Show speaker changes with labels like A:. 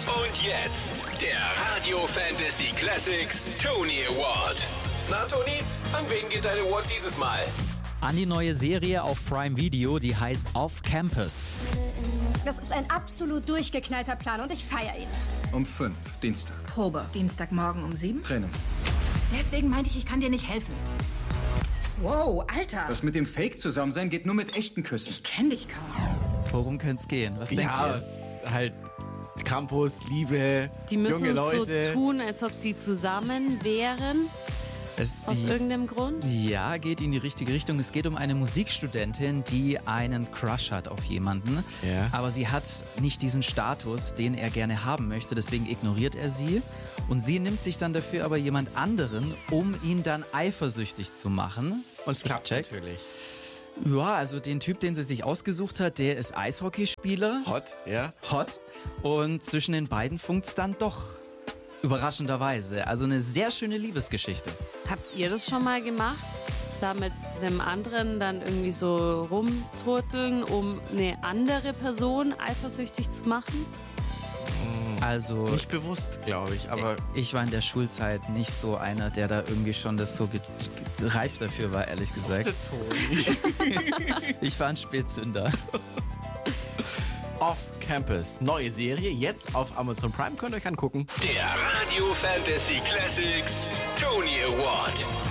A: Und jetzt der Radio Fantasy Classics Tony Award. Na Toni, an wen geht dein Award dieses Mal?
B: An die neue Serie auf Prime Video, die heißt Off Campus.
C: Das ist ein absolut durchgeknallter Plan und ich feiere ihn.
D: Um 5, Dienstag.
E: Probe. Dienstagmorgen um 7.
D: Training.
E: Deswegen meinte ich kann dir nicht helfen. Wow, Alter.
D: Das mit dem Fake-Zusammensein geht nur mit echten Küssen.
E: Ich kenn dich kaum.
B: Worum könnte es gehen? Was denkt ihr?
F: Halt Campus, Liebe,
G: Die müssen
F: junge
G: es so
F: Leute.
G: tun, als ob sie zusammen wären, aus irgendeinem Grund.
B: Ja, geht in die richtige Richtung. Es geht um eine Musikstudentin, die einen Crush hat auf jemanden.
F: Ja.
B: Aber sie hat nicht diesen Status, den er gerne haben möchte. Deswegen ignoriert er sie. Und sie nimmt sich dann dafür aber jemand anderen, um ihn dann eifersüchtig zu machen.
F: Und es klappt
B: Check.
F: natürlich.
B: Ja, also den Typ, den sie sich ausgesucht hat, der ist Eishockeyspieler.
F: Hot, ja.
B: Hot. Und zwischen den beiden funkt's dann doch. Überraschenderweise. Also eine sehr schöne Liebesgeschichte.
G: Habt ihr das schon mal gemacht? Da mit einem anderen dann irgendwie so rumturteln, um eine andere Person eifersüchtig zu machen?
B: Also
F: Nicht bewusst, glaube ich, aber
B: ich war in der Schulzeit nicht so einer, der da irgendwie schon das so reif dafür war, ehrlich gesagt.
F: der Toni.
B: Ich war ein Spätzünder.
F: Off Campus, neue Serie, jetzt auf Amazon Prime, könnt ihr euch angucken.
A: Der Radio Fantasy Classics Tony Award.